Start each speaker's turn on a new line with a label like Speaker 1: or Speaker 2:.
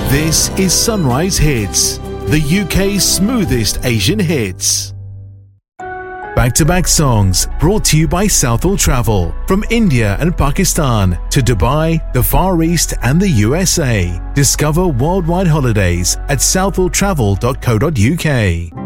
Speaker 1: This is Sunrise Hits, the UK's smoothest Asian hits. Back-to-back songs brought to you by Southall Travel. From India and Pakistan to Dubai, the Far East and the USA. Discover worldwide holidays at southalltravel.co.uk.